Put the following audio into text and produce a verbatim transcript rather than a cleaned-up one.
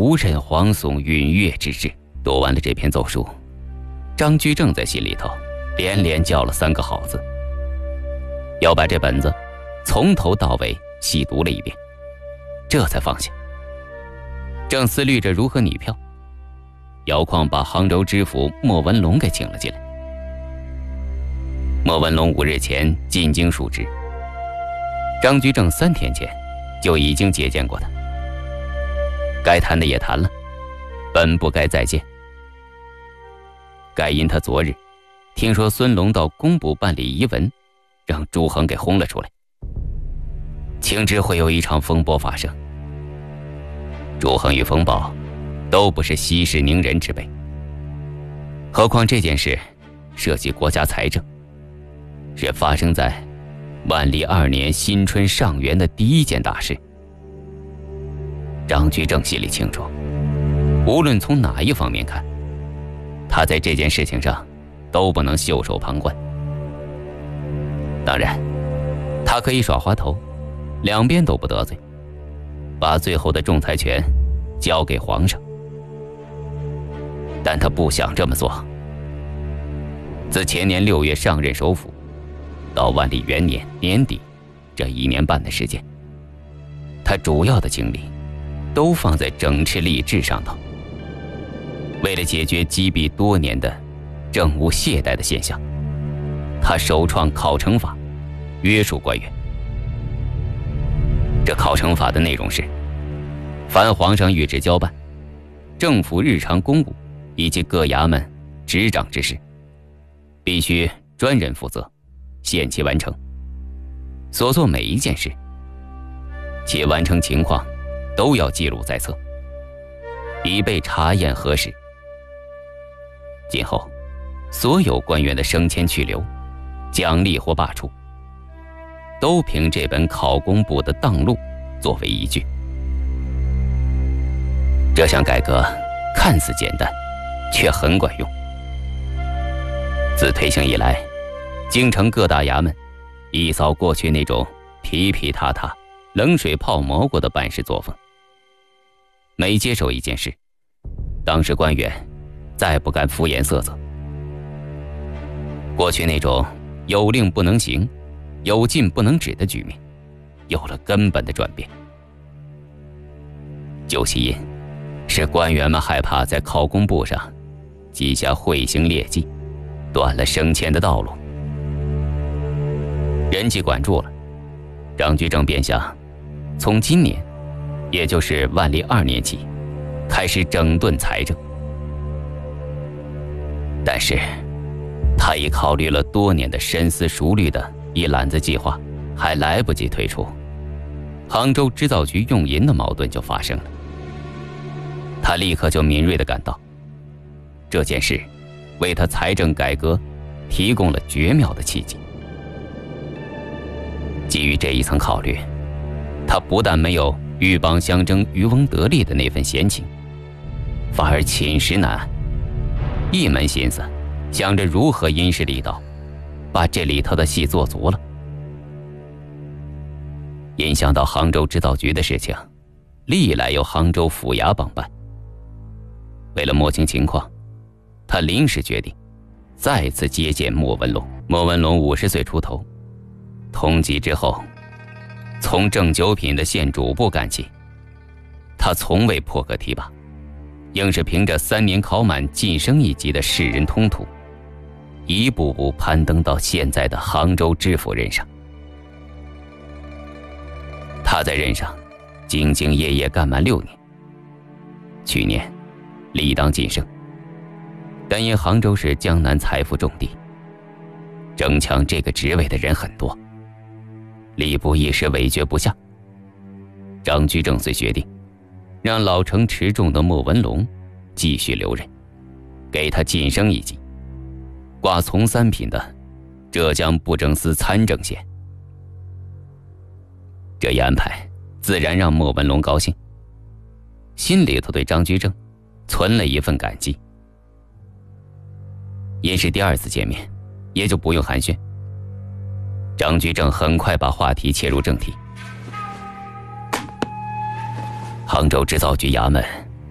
无任皇悚允越之志。读完了这篇奏书，张居正在心里头连连叫了三个好字，要把这本子从头到尾细读了一遍，这才放下。正思虑着如何拟票，姚况把杭州知府莫文龙给请了进来。莫文龙五日前进京述职，张居正三天前就已经接见过他，该谈的也谈了，本不该再见。该因他昨日听说孙龙到工部办理遗文，让朱恒给轰了出来，情知会有一场风波发生。朱恒与风暴都不是息事宁人之辈，何况这件事涉及国家财政，是发生在万历二年新春上元的第一件大事。张居正心里清楚，无论从哪一方面看，他在这件事情上都不能袖手旁观。当然，他可以耍滑头，两边都不得罪，把最后的仲裁权交给皇上，但他不想这么做。自前年六月上任首辅，到万历元年年底这一年半的时间，他主要的精力都放在整治吏治上头。为了解决积弊多年的政务懈怠的现象，他首创考成法，约束官员。这考成法的内容是，凡皇上谕旨交办，政府日常公务以及各衙门执掌之事，必须专人负责，限期完成。所做每一件事，其完成情况都要记录在册，以备查验核实。今后所有官员的升迁去留、奖励或罢黜，都凭这本考工部的当录作为依据。这项改革看似简单，却很管用。自推行以来，京城各大衙门一扫过去那种皮皮塌塌、冷水泡蘑菇的办事作风。每接手一件事，当时官员再不敢敷衍塞责。过去那种有令不能行、有禁不能止的局面，有了根本的转变。究其因，是官员们害怕在考工部上记下讳行劣迹，断了升迁的道路。人气管住了，张居正便想从今年，也就是万历二年起，开始整顿财政。但是他已考虑了多年的深思熟虑的一揽子计划，还来不及推出，杭州织造局用银的矛盾就发生了。他立刻就敏锐地感到，这件事为他财政改革提供了绝妙的契机。基于这一层考虑，他不但没有鹬蚌相争渔翁得利的那份闲情，反而寝食难安，一门心思想着如何因势利导，把这里头的戏做足了。影响到杭州织造局的事情，历来由杭州府衙帮办。为了摸清情况，他临时决定再次接见莫文龙。莫文龙五十岁出头，通缉之后，从正九品的县主簿干起，他从未破格提拔，硬是凭着三年考满晋升一级的士人通途，一步步攀登到现在的杭州知府任上。他在任上兢兢业业干满六年，去年理当晋升，但因杭州市江南财富重地，争抢这个职位的人很多，吏部一时委决不下。张居正遂决定让老成持重的莫文龙继续留任，给他晋升一级，挂从三品的浙江布政司参政衔。这一安排自然让莫文龙高兴，心里头对张居正存了一份感激。因是第二次见面，也就不用寒暄，张居正很快把话题切入正题。杭州织造局衙门